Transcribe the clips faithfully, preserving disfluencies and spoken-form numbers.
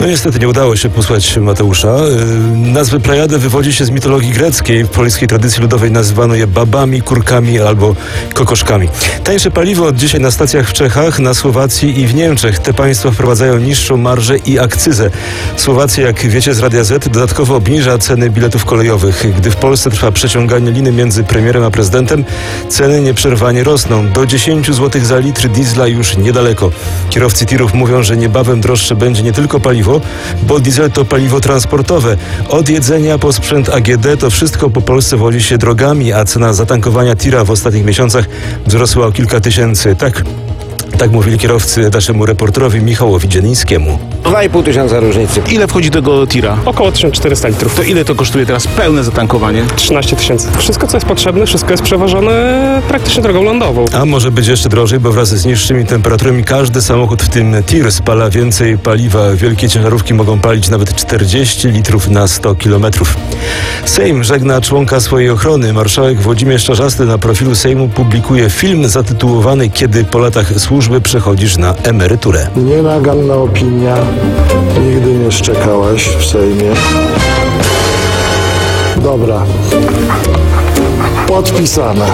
No niestety nie udało się posłać Mateusza. Nazwę Plejadę wywodzi się z mitologii greckiej. W polskiej tradycji ludowej nazywano je babami, kurkami albo kokoszkami. Tańsze paliwo od dzisiaj na stacjach w Czechach, na Słowacji i w Niemczech. Te państwa wprowadzają niższą marżę i akcyzę. Słowacja, jak wiecie z Radia Z, dodatkowo obniża ceny biletów kolejowych. Gdy w Polsce trwa przeciąganie liny między premierem a prezydentem, ceny nieprzerwanie rosną. Do dziesięć złotych za litr diesla już niedaleko. Kierowcy tirów mówią, że niebawem droższe będzie nie tylko paliwo, bo diesel to paliwo transportowe. Od jedzenia po sprzęt A G D to wszystko po Polsce wozi się drogami, a cena zatankowania tira w ostatnich miesiącach wzrosła o kilka tysięcy. Tak, tak mówili kierowcy naszemu reporterowi Michałowi Dzielińskiemu. dwa i pół tysiąca różnicy. Ile wchodzi do tego tira? Około tysiąc czterysta litrów. To ile to kosztuje teraz pełne zatankowanie? trzynaście tysięcy. Wszystko, co jest potrzebne, wszystko jest przewożone praktycznie drogą lądową. A może być jeszcze drożej, bo wraz z niższymi temperaturami każdy samochód, w tym tir, spala więcej paliwa. Wielkie ciężarówki mogą palić nawet czterdzieści litrów na sto kilometrów. Sejm żegna członka swojej ochrony. Marszałek Włodzimierz Czarzasty na profilu Sejmu publikuje film zatytułowany „Kiedy po latach służby przechodzisz na emeryturę”. Nienaganna opinia. Nigdy nie szczekałaś w Sejmie. Dobra. Podpisane.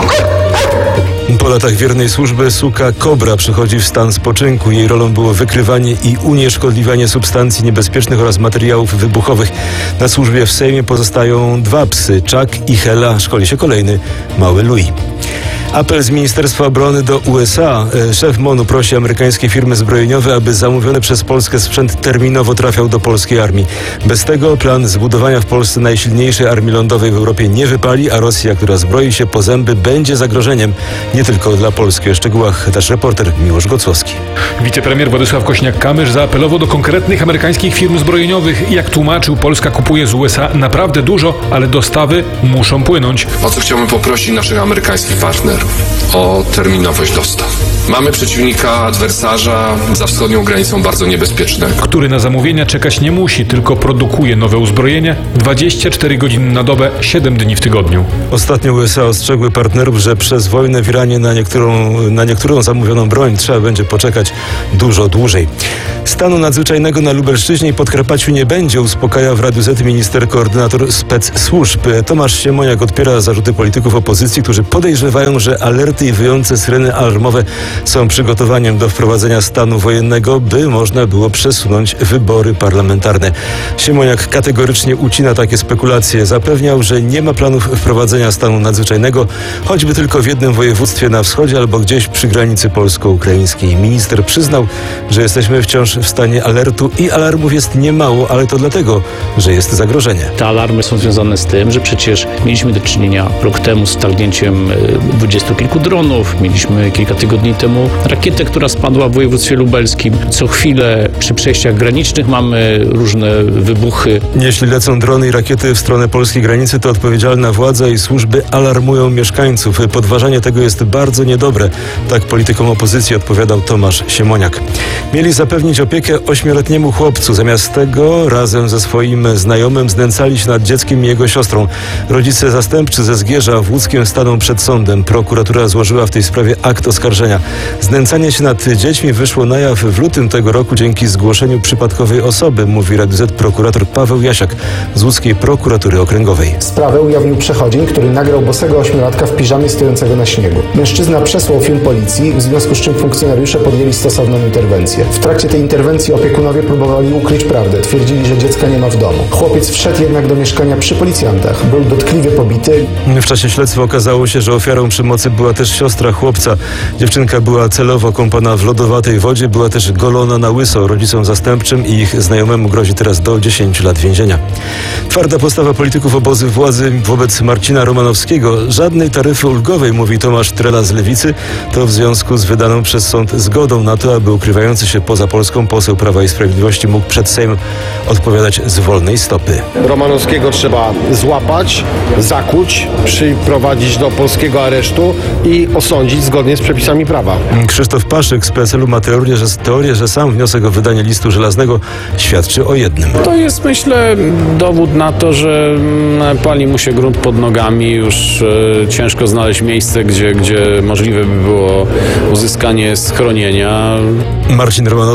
Po latach wiernej służby suka Kobra przechodzi w stan spoczynku. Jej rolą było wykrywanie i unieszkodliwianie substancji niebezpiecznych oraz materiałów wybuchowych. Na służbie w Sejmie pozostają dwa psy, Chuck i Hela. Szkoli się kolejny, mały Louis. Apel z Ministerstwa Obrony do U S A. Szef MONU prosi amerykańskie firmy zbrojeniowe, aby zamówiony przez Polskę sprzęt terminowo trafiał do polskiej armii. Bez tego plan zbudowania w Polsce najsilniejszej armii lądowej w Europie nie wypali, a Rosja, która zbroi się po zęby, będzie zagrożeniem nie tylko dla Polski. O szczegółach też reporter Miłosz Gocłowski. Wicepremier Władysław Kośniak-Kamysz zaapelował do konkretnych amerykańskich firm zbrojeniowych. Jak tłumaczył, Polska kupuje z U S A naprawdę dużo, ale dostawy muszą płynąć. O co chciałbym poprosić naszych amerykańskich partnerów? O terminowość dostaw. Mamy przeciwnika, adwersarza za wschodnią granicą bardzo niebezpiecznego, który na zamówienia czekać nie musi, tylko produkuje nowe uzbrojenie dwadzieścia cztery godziny na dobę, siedem dni w tygodniu. Ostatnio U S A ostrzegły partnerów, że przez wojnę w Iranie na niektórą, na niektórą zamówioną broń trzeba będzie poczekać dużo dłużej. Stanu nadzwyczajnego na Lubelszczyźnie i Podkarpaciu nie będzie, uspokaja w Radiu Z minister koordynator spec służb. Tomasz Siemoniak odpiera zarzuty polityków opozycji, którzy podejrzewają, że alerty i wyjące syreny alarmowe są przygotowaniem do wprowadzenia stanu wojennego, by można było przesunąć wybory parlamentarne. Siemoniak kategorycznie ucina takie spekulacje. Zapewniał, że nie ma planów wprowadzenia stanu nadzwyczajnego, choćby tylko w jednym województwie na wschodzie albo gdzieś przy granicy polsko-ukraińskiej. Minister przyznał, że jesteśmy wciąż w stanie alertu i alarmów jest niemało, ale to dlatego, że jest zagrożenie. Te alarmy są związane z tym, że przecież mieliśmy do czynienia rok temu z targnięciem dwudziestu kilku dronów. Mieliśmy kilka tygodni temu rakietę, która spadła w województwie lubelskim. Co chwilę przy przejściach granicznych mamy różne wybuchy. Jeśli lecą drony i rakiety w stronę polskiej granicy, to odpowiedzialna władza i służby alarmują mieszkańców. Podważanie tego jest bardzo niedobre. Tak politykom opozycji odpowiadał Tomasz Siemoniak. Mieli zapewnić opiekę ośmioletniemu chłopcu. Zamiast tego razem ze swoim znajomym znęcali się nad dzieckiem i jego siostrą. Rodzice zastępczy ze Zgierza w Łódzkiem staną przed sądem. Prokuratura złożyła w tej sprawie akt oskarżenia. Znęcanie się nad dziećmi wyszło na jaw w lutym tego roku dzięki zgłoszeniu przypadkowej osoby, mówi Radiu Z prokurator Paweł Jasiak z Łódzkiej Prokuratury Okręgowej. Sprawę ujawnił przechodzień, który nagrał bosego ośmiolatka w piżamie stojącego na śniegu. Mężczyzna przesłał film policji, w związku z czym funkcjonariusze podjęli stosowną interwencję. W trakcie tej interwencji opiekunowie próbowali ukryć prawdę. Twierdzili, że dziecka nie ma w domu. Chłopiec wszedł jednak do mieszkania przy policjantach. Był dotkliwie pobity. W czasie śledztwa okazało się, że ofiarą przemocy była też siostra chłopca. Dziewczynka była celowo kąpana w lodowatej wodzie, była też golona na łyso. Rodzicom zastępczym i ich znajomemu grozi teraz do dziesięciu lat więzienia. Twarda postawa polityków obozy władzy wobec Marcina Romanowskiego. Żadnej taryfy ulgowej, mówi Tomasz Trela z Lewicy. To w związku z wydaną przez sąd zgodą na to, aby ukrywający się poza Polską poseł Prawa i Sprawiedliwości mógł przed Sejmem odpowiadać z wolnej stopy. Romanowskiego trzeba złapać, zakuć, przyprowadzić do polskiego aresztu i osądzić zgodnie z przepisami prawa. Krzysztof Paszyk z P S L-u ma teorię, że, teorię, że sam wniosek o wydanie listu żelaznego świadczy o jednym. To jest, myślę, dowód na to, że pali mu się grunt pod nogami. Już e, ciężko znaleźć miejsce, gdzie, gdzie możliwe by było uzyskanie schronienia. Marcin Romanowski jest nieuchronny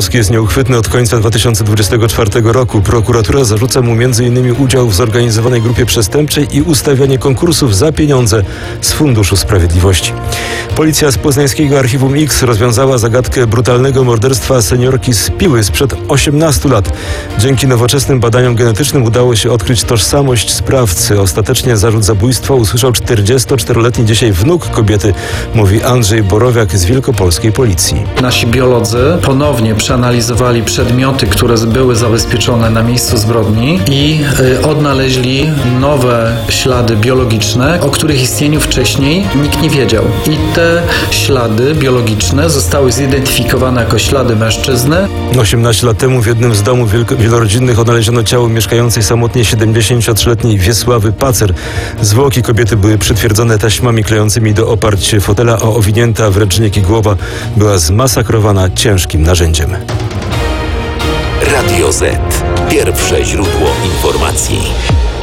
nieuchwytny od końca dwa tysiące dwudziestego czwartego roku. Prokuratura zarzuca mu między innymi udział w zorganizowanej grupie przestępczej i ustawianie konkursów za pieniądze z Funduszu Sprawiedliwości. Policja z poznańskiego Archiwum X rozwiązała zagadkę brutalnego morderstwa seniorki z Piły sprzed osiemnastu lat. Dzięki nowoczesnym badaniom genetycznym udało się odkryć tożsamość sprawcy. Ostatecznie zarzut zabójstwa usłyszał czterdziestoczteroletni dzisiaj wnuk kobiety, mówi Andrzej Borowiak z wielkopolskiej policji. Nasi biolodzy ponownie przeanalizowali przedmioty, które były zabezpieczone na miejscu zbrodni i y, odnaleźli nowe ślady biologiczne, o których istnieniu wcześniej nikt nie wiedział. I te ślady biologiczne zostały zidentyfikowane jako ślady mężczyzny. osiemnaście lat temu w jednym z domów wielko- wielorodzinnych odnaleziono ciało mieszkającej samotnie siedemdziesięciotrzyletniej Wiesławy Pacer. Zwłoki kobiety były przytwierdzone taśmami klejącymi do oparć fotela, a owinięta w ręcznik i głowa była zmasakrowana ciężkim narzędziem. Radio Z. Pierwsze źródło informacji.